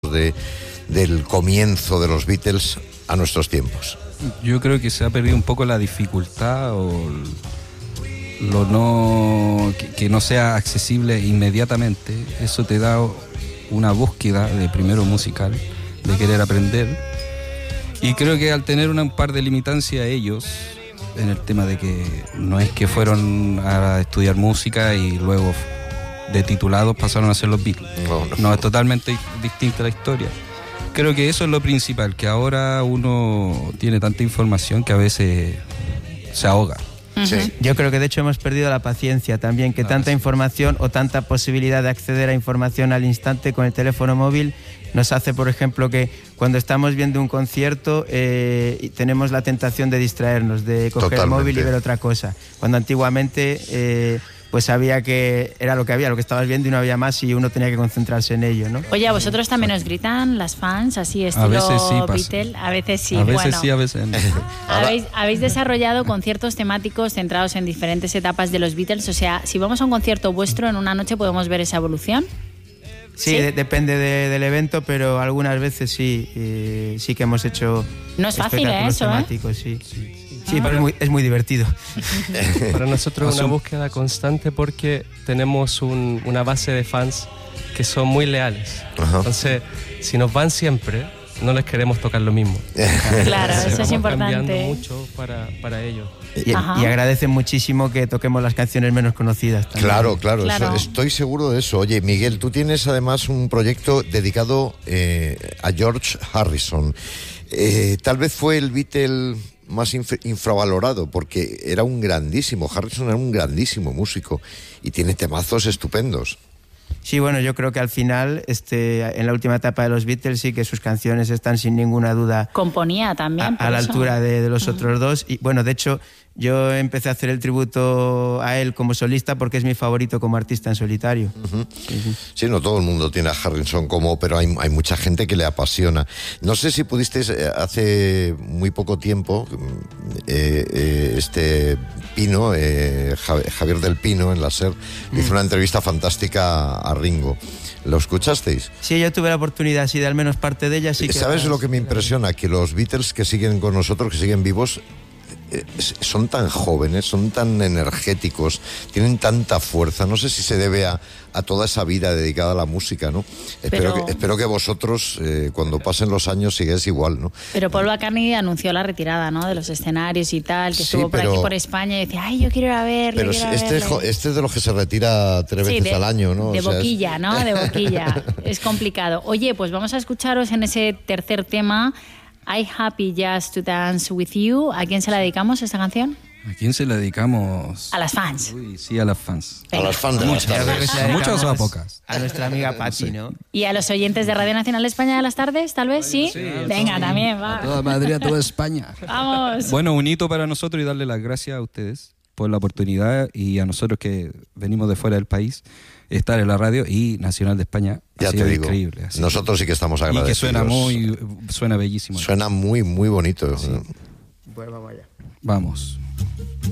del comienzo de los Beatles a nuestros tiempos? Yo creo que se ha perdido un poco la dificultad o que no sea accesible inmediatamente. Eso te da una búsqueda de primero musical, de querer aprender, y creo que al tener un par de limitancias ellos en el tema de que no es que fueron a estudiar música y luego de titulados pasaron a ser los Beatles. No, es totalmente distinta la historia. Creo que eso es lo principal, que ahora uno tiene tanta información que a veces se ahoga. Sí. Yo creo que de hecho hemos perdido la paciencia también, que tanta información o tanta posibilidad de acceder a información al instante con el teléfono móvil nos hace, por ejemplo, que cuando estamos viendo un concierto tenemos la tentación de distraernos, de coger el móvil y ver otra cosa, cuando antiguamente pues sabía que era lo que había, lo que estabas viendo y no había más y uno tenía que concentrarse en ello, ¿no? Oye, ¿a vosotros también os gritan las fans así estilo Beatle? A veces sí, a veces sí, a veces no. ¿Habéis desarrollado conciertos temáticos centrados en diferentes etapas de los Beatles? O sea, si vamos a un concierto vuestro en una noche, ¿podemos ver esa evolución? Sí, depende del evento, pero algunas veces sí que hemos hecho. No es fácil eso, temáticos, sí, pero es muy divertido. Para nosotros es una búsqueda constante porque tenemos una base de fans que son muy leales. Ajá. Entonces, si nos van siempre, no les queremos tocar lo mismo. Claro, eso es importante. Cambiando mucho para ellos. Y agradecen muchísimo que toquemos las canciones menos conocidas también. Claro. Eso, estoy seguro de eso. Oye, Miguel, tú tienes además un proyecto dedicado a George Harrison. Tal vez fue el Beatle más infravalorado, porque era un grandísimo, Harrison era un grandísimo músico y tiene temazos estupendos. Sí, bueno, yo creo que al final, en la última etapa de los Beatles, sí que sus canciones están sin ninguna duda. Componía también. A la altura de los otros dos. Y bueno, de hecho, yo empecé a hacer el tributo a él como solista porque es mi favorito como artista en solitario. Sí, no todo el mundo tiene a Harrison pero hay mucha gente que le apasiona. No sé si pudisteis hace muy poco tiempo, Pino, Javier del Pino en la SER, hizo una entrevista fantástica a Ringo. ¿Lo escuchasteis? Sí, yo tuve la oportunidad, sí, de al menos parte de ella. Sí. ¿Sabes lo que me impresiona? Que los Beatles que siguen con nosotros, que siguen vivos, son tan jóvenes, son tan energéticos, tienen tanta fuerza. No sé si se debe a toda esa vida dedicada a la música, ¿no? Espero que vosotros, cuando pasen los años, sigáis igual, ¿no? Pero Paul McCartney anunció la retirada, ¿no?, de los escenarios y tal, que estuvo por aquí por España y decía, ay, yo quiero ir a verle. Pero este es de los que se retira 3 veces al año, ¿no? De boquilla, ¿no? De boquilla. Es complicado. Oye, pues vamos a escucharos en ese tercer tema, I'm Happy Just to Dance With You. ¿A quién se la dedicamos esta canción? ¿A quién se la dedicamos? A las fans. Uy, sí, a las fans. A las fans de las tardes. ¿A muchas o a pocas? A nuestra amiga Patti, ¿no? ¿Y a los oyentes de Radio Nacional de España de las tardes, tal vez? ¿Sí? Venga, también, va. A toda Madrid, a toda España. Vamos. Bueno, un hito para nosotros y darle las gracias a ustedes por la oportunidad y a nosotros que venimos de fuera del país, estar en la radio y Nacional de España. Ya te digo, increíble. Así. Nosotros sí que estamos agradecidos. Y que suena bellísimo. Suena muy, muy bonito. Sí. Pues vamos allá. Vamos.